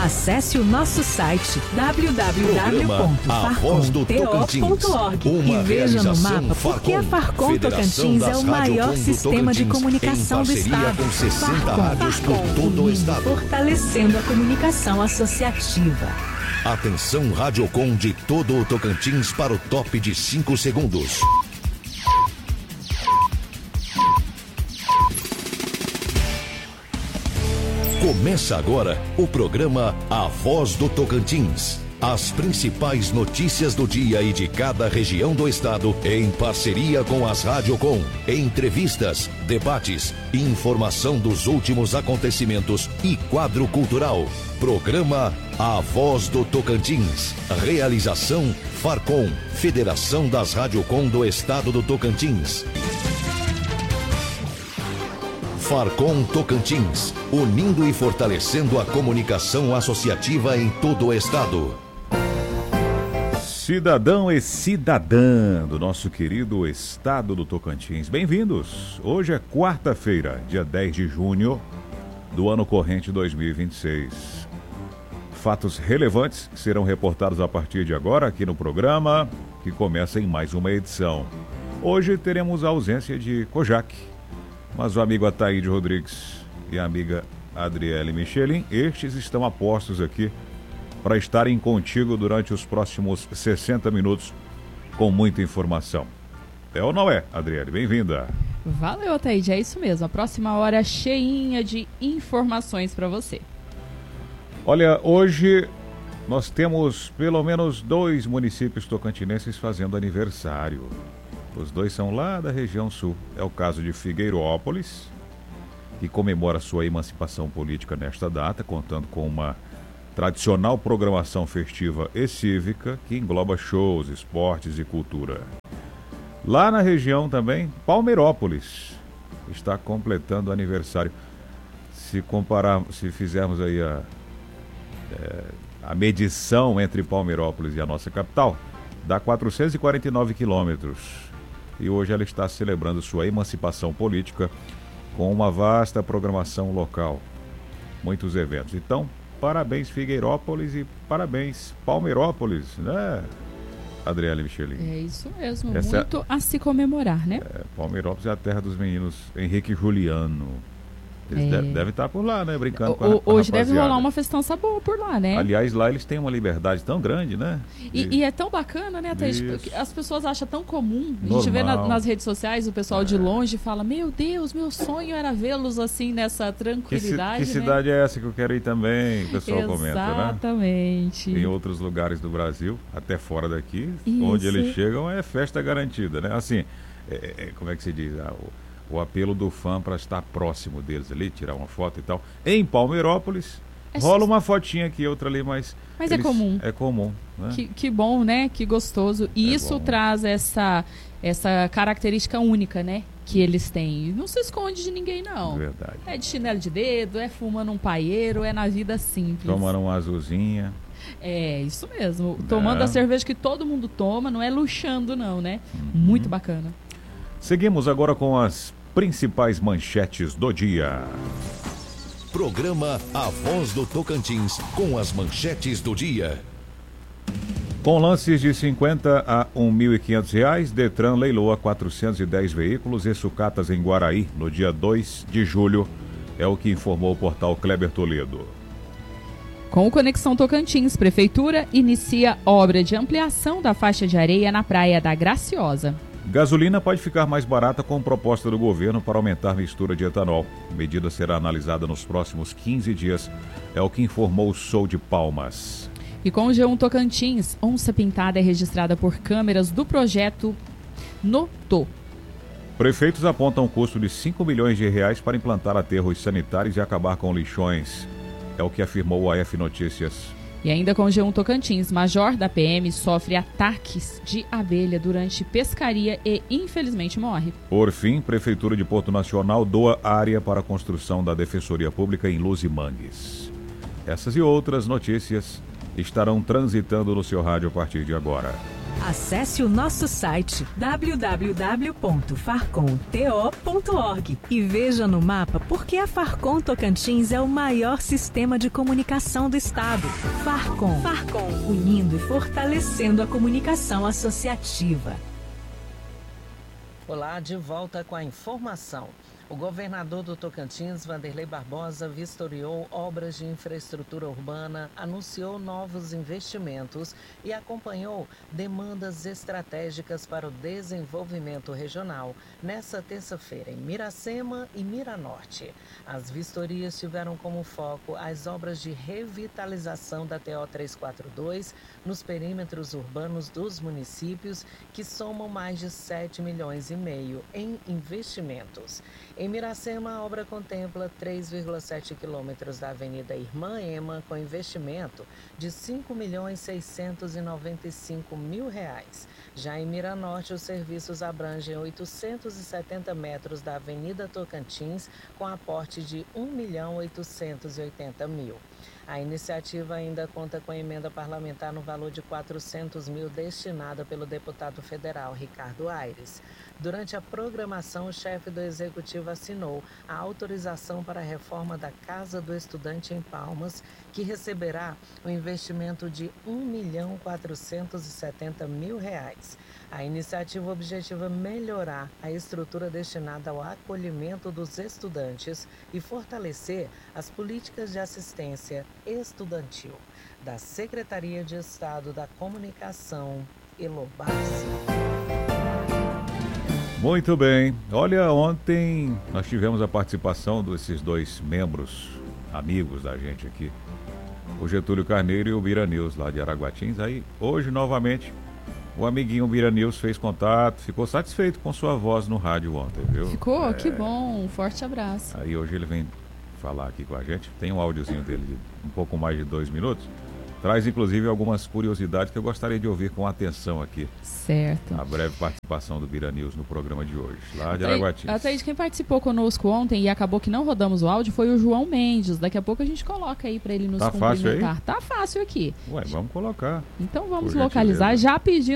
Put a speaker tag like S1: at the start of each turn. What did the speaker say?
S1: Acesse o nosso site www.farcomto.org e veja no mapa por que a Farcom Tocantins é o maior sistema de comunicação do estado.
S2: Com 60 rádios por todo o estado.
S1: Fortalecendo a comunicação associativa.
S2: Atenção Radiocom de todo o Tocantins para o top de 5 segundos. Começa agora o programa A Voz do Tocantins. As principais notícias do dia e de cada região do estado, em parceria com as Radiocom. Entrevistas, debates, informação dos últimos acontecimentos e quadro cultural. Programa A Voz do Tocantins. Realização Farcom, Federação das Radiocom do Estado do Tocantins. Farcom Tocantins, unindo e fortalecendo a comunicação associativa em todo o estado.
S3: Cidadão e cidadã do nosso querido estado do Tocantins, bem-vindos! Hoje é quarta-feira, dia 10 de junho do ano corrente 2026. Fatos relevantes que serão reportados a partir de agora aqui no programa, que começa em mais uma edição. Hoje teremos a ausência de Kojak, mas o amigo Ataíde Rodrigues e a amiga Adriele Michelin, estes estão a postos aqui para estarem contigo durante os próximos 60 minutos com muita informação. É ou não é, Adriele? Bem-vinda.
S4: Valeu, Ataíde, é isso mesmo. A próxima hora cheinha de informações para você.
S3: Olha, hoje nós temos pelo menos 2 municípios tocantinenses fazendo aniversário. Os 2 são lá da região sul. É o caso de Figueirópolis, que comemora sua emancipação política nesta data, contando com uma tradicional programação festiva e cívica que engloba shows, esportes e cultura. Lá na região também, Palmeirópolis está completando aniversário. Se fizermos aí a medição entre Palmeirópolis e a nossa capital, dá 449 quilômetros. E hoje ela está celebrando sua emancipação política com uma vasta programação local. Muitos eventos. Então, parabéns Figueirópolis e parabéns Palmeirópolis, né, Adriele Michelin?
S4: É isso mesmo, muito a se comemorar, né?
S3: Palmeirópolis é a terra dos meninos Henrique e Juliano. Eles devem estar por lá, né? Brincando com a
S4: hoje
S3: rapaziada.
S4: deve rolar uma festança boa por lá, né?
S3: Aliás, lá eles têm uma liberdade tão grande, né?
S4: E é tão bacana, né, Thaís? As pessoas acham tão comum.
S3: Normal.
S4: A gente vê nas redes sociais o pessoal de longe fala: meu Deus, meu sonho era vê-los assim nessa tranquilidade.
S3: Que cidade é essa que eu quero ir também? O pessoal comenta, né?
S4: Exatamente.
S3: Em outros lugares do Brasil, até fora daqui,
S4: Isso.
S3: onde eles chegam é festa garantida, né? Assim, como é que se diz? O apelo do fã para estar próximo deles ali, tirar uma foto e tal. Em Palmeirópolis, rola uma fotinha aqui, outra ali, mas
S4: é comum.
S3: É comum, né?
S4: Que bom, né? Que gostoso. E isso
S3: bom.
S4: traz essa característica única, né? Que eles têm. Não se esconde de ninguém, não.
S3: Verdade.
S4: É de chinelo de dedo, é fumando um paieiro, é na vida simples.
S3: Tomando uma azulzinha.
S4: É, isso mesmo. Tomando a cerveja que todo mundo toma, não é luxando, não, né? Muito bacana.
S3: Seguimos agora com as principais manchetes do dia.
S2: Programa A Voz do Tocantins, com as manchetes do dia.
S3: Com lances de 50 a R$1.500, Detran leiloa 410 veículos e sucatas em Guaraí no dia 2 de julho, é o que informou o portal Kleber Toledo.
S4: Com o Conexão Tocantins, Prefeitura inicia obra de ampliação da faixa de areia na Praia da Graciosa.
S3: Gasolina pode ficar mais barata com proposta do governo para aumentar a mistura de etanol. A medida será analisada nos próximos 15 dias, é o que informou o Sou de Palmas.
S4: E com o G1 Tocantins, onça pintada é registrada por câmeras do projeto Notô.
S3: Prefeitos apontam um custo de R$5 milhões para implantar aterros sanitários e acabar com lixões. É o que afirmou o AF Notícias.
S4: E ainda com o G1 Tocantins, major da PM sofre ataques de abelha durante pescaria e infelizmente morre.
S3: Por fim, Prefeitura de Porto Nacional doa área para a construção da Defensoria Pública em Luz e Mangues. Essas e outras notícias estarão transitando no seu rádio a partir de agora.
S1: Acesse o nosso site www.farcomto.org e veja no mapa por que a Farcom Tocantins é o maior sistema de comunicação do estado. Farcom, unindo e fortalecendo a comunicação associativa.
S5: Olá, de volta com a informação. O governador do Tocantins, Vanderlei Barbosa, vistoriou obras de infraestrutura urbana, anunciou novos investimentos e acompanhou demandas estratégicas para o desenvolvimento regional nesta terça-feira em Miracema e Miranorte. As vistorias tiveram como foco as obras de revitalização da TO 342 nos perímetros urbanos dos municípios, que somam mais de 7,5 milhões em investimentos. Em Miracema, a obra contempla 3,7 quilômetros da Avenida Irmã Ema, com investimento de R$ 5.695.000. Já em Miranorte, os serviços abrangem 870 metros da Avenida Tocantins, com aporte de R$ 1.880.000. A iniciativa ainda conta com emenda parlamentar no valor de R$ 400.000 destinada pelo deputado federal Ricardo Aires. Durante a programação, o chefe do Executivo assinou a autorização para a reforma da Casa do Estudante em Palmas, que receberá um investimento de R$ 1.470.000. A iniciativa objetiva melhorar a estrutura destinada ao acolhimento dos estudantes e fortalecer as políticas de assistência estudantil. Da Secretaria de Estado da Comunicação, Elobassi.
S3: Muito bem. Olha, ontem nós tivemos a participação desses dois membros, amigos da gente aqui, o Getúlio Carneiro e o Bira News, lá de Araguatins. Aí, hoje, novamente, o amiguinho Bira News fez contato, ficou satisfeito com sua voz no rádio ontem, viu?
S4: Ficou? Que bom, um forte abraço.
S3: Aí hoje ele vem falar aqui com a gente, tem um áudiozinho dele de um pouco mais de 2 minutos. Traz, inclusive, algumas curiosidades que eu gostaria de ouvir com atenção aqui.
S4: Certo.
S3: A breve participação do Bira News no programa de hoje, lá de Araguatins.
S4: Até quem participou conosco ontem e acabou que não rodamos o áudio foi o João Mendes. Daqui a pouco a gente coloca aí para ele nos cumprimentar.
S3: Fácil aí?
S4: Tá fácil aqui.
S3: Ué, vamos colocar.
S4: Então vamos localizar. Já pedindo